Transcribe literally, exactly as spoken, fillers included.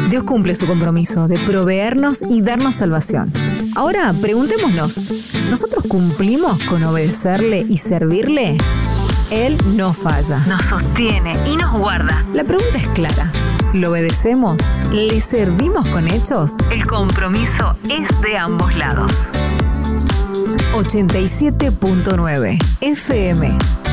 Dios cumple su compromiso de proveernos y darnos salvación. Ahora, preguntémonos, ¿nosotros cumplimos con obedecerle y servirle? Él no falla, nos sostiene y nos guarda. La pregunta es clara. ¿Lo obedecemos? ¿Le servimos con hechos? El compromiso es de ambos lados. ochenta y siete punto nueve F M